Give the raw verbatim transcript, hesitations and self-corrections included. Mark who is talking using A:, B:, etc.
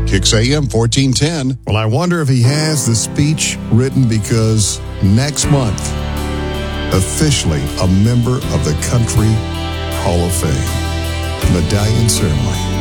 A: Kicks A M fourteen ten.
B: Well, I wonder if he has the speech written because next month, officially a member of the Country Hall of Fame. Medallion ceremony.